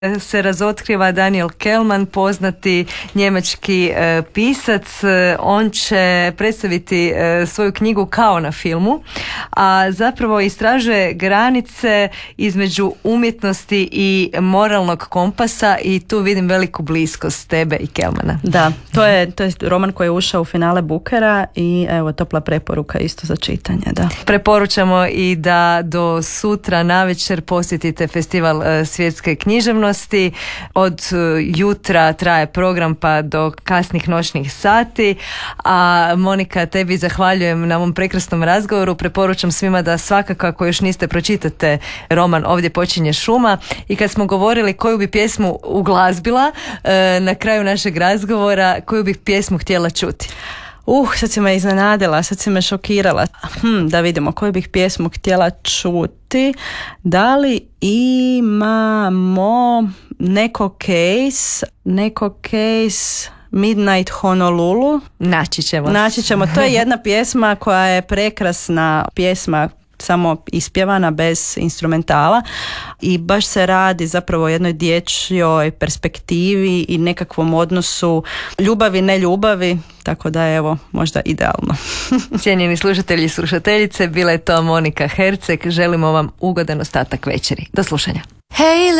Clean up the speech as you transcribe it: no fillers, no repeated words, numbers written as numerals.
se razotkriva Daniel Kehlmann, poznati njemački pisac. On će predstaviti svoju knjigu kao na filmu, a zapravo istražuje granice između umjetnosti i moralnog kompasa i tu vidim veliku bliskost tebe i Kehlmanna. Da, to je roman koji je ušao u finale Bookera i evo, topla preporuka isto za čitanje. Da. Preporučamo i da do sutra navečer posjetite Festival svjetske književnosti. Od jutra traje program pa do kasnih noćnih sati. A Monika, tebi zahvaljujem na ovom prekrasnom razgovoru. Preporučam svima da svakako, ako još niste, pročitate roman Ovdje počinje šuma. I kad smo govorili koju bi pjesmu uglazbila na kraju našeg razgovora, koju bih pjesmu htjela čuti? Sad si me iznenadila, sad si me šokirala. Da vidimo koju bih pjesmu htjela čuti. Da li imamo neko case Midnight Honolulu? Naći ćemo. To je jedna pjesma koja je prekrasna pjesma, samo ispjevana bez instrumentala i baš se radi zapravo o jednoj dječjoj perspektivi i nekakvom odnosu ljubavi, ne ljubavi, tako da je evo možda idealno. Cijenjeni slušatelji i slušateljice, bila je to Monika Herceg. Želimo vam ugodan ostatak večeri. Do slušanja. Hey,